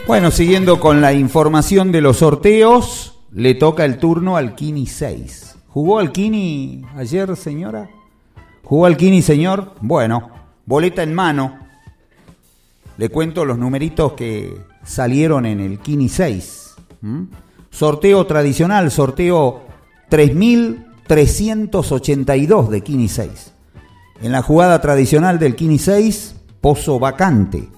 Bueno, siguiendo con la información de los sorteos, le toca el turno al Kini 6. ¿Jugó al Kini ayer, señora? ¿Jugó al Kini, señor? Bueno, boleta en mano. Le cuento los numeritos que salieron en el Kini 6. Sorteo tradicional, sorteo 3.382 de Kini 6. En la jugada tradicional del Kini 6, pozo vacante.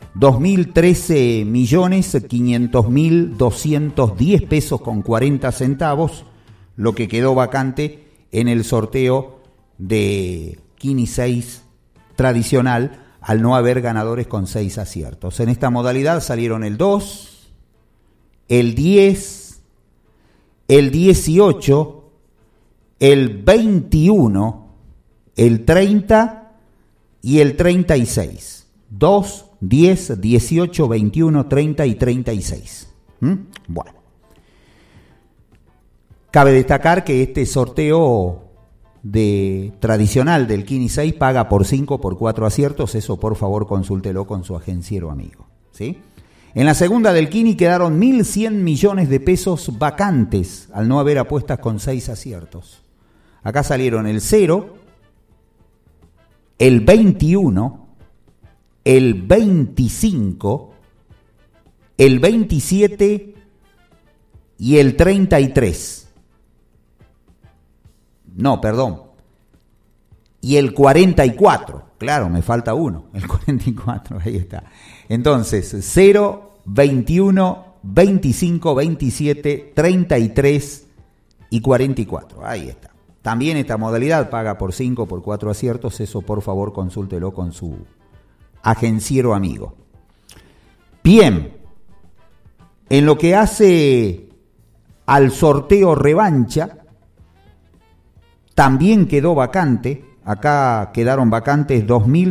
2.013.500.210 pesos con 40 centavos, lo que quedó vacante en el sorteo de Kini 6 tradicional, al no haber ganadores con 6 aciertos. En esta modalidad salieron el 2, el 10, el 18, el 21, el 30 y el 36. 2, 10, 18, 21, 30 y 36. Bueno. Cabe destacar que este sorteo tradicional del Kini 6 paga por 5 por 4 aciertos. Eso, por favor, consúltelo con su agenciero amigo. ¿Sí? En la segunda del Kini quedaron 1.100 millones de pesos vacantes al no haber apuestas con 6 aciertos. Acá salieron el 0, el 21, el 25, el 27 y el 33. No, perdón. Y el 44. Claro, me falta uno. El 44, ahí está. Entonces, 0, 21, 25, 27, 33 y 44. Ahí está. También esta modalidad paga por 5 por 4 aciertos. Eso, por favor, consúltelo con su agenciero amigo. Bien, en lo que hace al sorteo revancha, también quedó vacante. Acá quedaron vacantes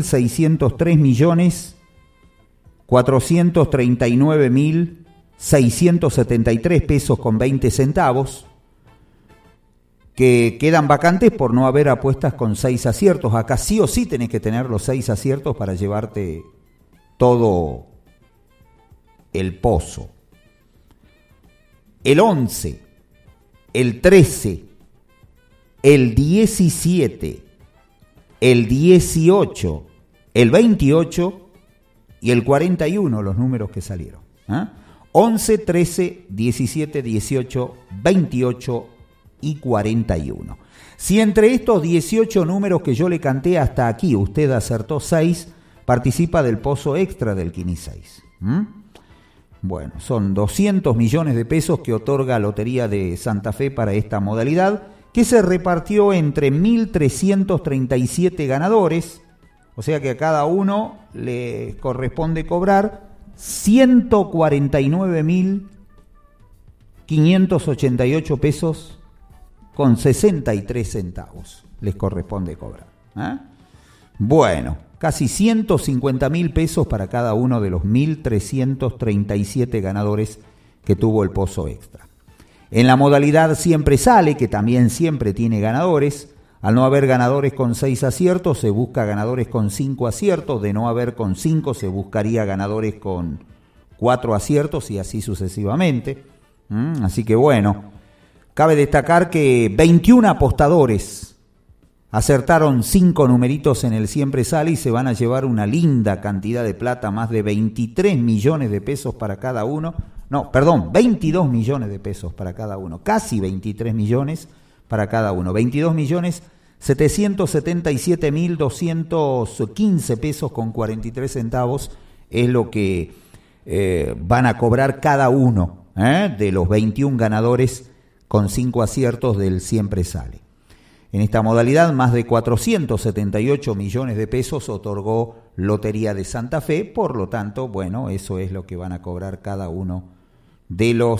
2.603.439.673 pesos con 20 centavos, que quedan vacantes por no haber apuestas con 6 aciertos. Acá sí o sí tenés que tener los 6 aciertos para llevarte todo el pozo. El 11, el 13, el 17, el 18, el 28 y el 41, los números que salieron. 11, 13, 17, 18, 28 y 41. Si entre estos 18 números que yo le canté hasta aquí usted acertó 6, participa del pozo extra del Kini 6. Bueno, son 200 millones de pesos que otorga Lotería de Santa Fe para esta modalidad, que se repartió entre 1.337 ganadores, o sea que a cada uno le corresponde cobrar 149.588 pesos con 63 centavos les corresponde cobrar. Bueno, casi 150.000 pesos para cada uno de los 1.337 ganadores que tuvo el pozo extra. En la modalidad siempre sale, que también siempre tiene ganadores. Al no haber ganadores con 6 aciertos, se busca ganadores con 5 aciertos. De no haber con 5, se buscaría ganadores con 4 aciertos y así sucesivamente. Así que bueno, cabe destacar que 21 apostadores acertaron 5 numeritos en el siempre sale y se van a llevar una linda cantidad de plata, más de 23 millones de pesos para cada uno. No, perdón, 22 millones de pesos para cada uno, casi 23 millones para cada uno. 22.777.215 pesos con 43 centavos es lo que van a cobrar cada uno de los 21 ganadores con 5 aciertos del siempre sale. En esta modalidad, más de 478 millones de pesos otorgó Lotería de Santa Fe, por lo tanto, bueno, eso es lo que van a cobrar cada uno de los